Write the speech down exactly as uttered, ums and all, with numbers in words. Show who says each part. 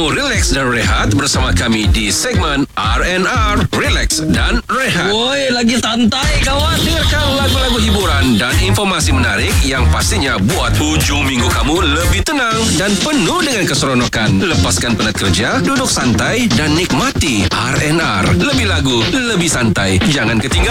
Speaker 1: kamu relax dan rehat bersama kami di segmen R and R, Relax dan Rehat.
Speaker 2: Woi, lagi santai kawan.
Speaker 1: Dengarkan lagu-lagu hiburan dan informasi menarik yang pastinya buat hujung minggu kamu lebih tenang dan penuh dengan keseronokan. Lepaskan penat kerja, duduk santai dan nikmati R and R. Lebih lagu, lebih santai. Jangan ketinggalan.